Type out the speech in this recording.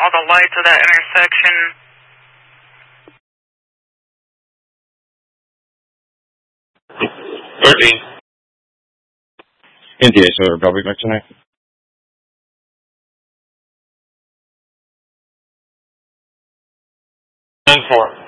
all the lights of that intersection. NTA Solar Republic, next tonight. 10-4.